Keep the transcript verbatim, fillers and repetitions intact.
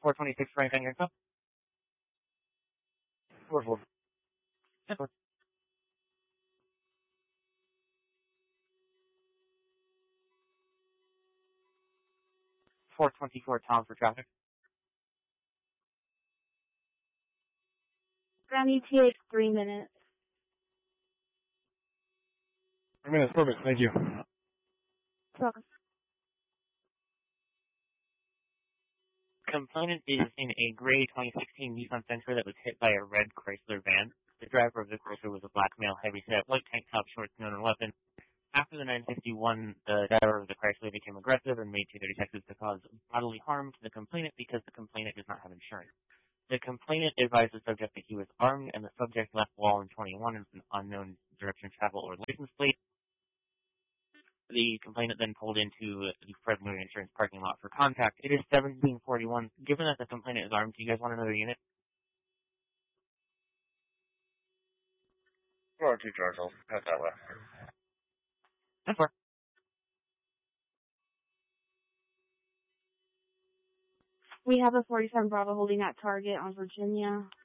four twenty-six Frank on your cup. four four. ten four. four twenty-four Tom for traffic. Ground E T H, three minutes. Three minutes, perfect, thank you. Welcome. Complainant is in a gray twenty sixteen Nissan Sentra that was hit by a red Chrysler van. The driver of the Chrysler was a black male, heavy-set, white tank top, shorts, known and weapon. After the nine fifty-one, the driver of the Chrysler became aggressive and made two detectives to cause bodily harm to the complainant because the complainant does not have insurance. The complainant advised the subject that he was armed, and the subject left Wall in twenty-one as an unknown direction of travel or license plate. The complainant then pulled into the Fred Louis Insurance parking lot for contact. It is seventeen forty-one. Given that the complainant is armed, do you guys want another unit? Four two George, I'll head that way. ten four. We have a forty-seven Bravo holding at Target on Virginia.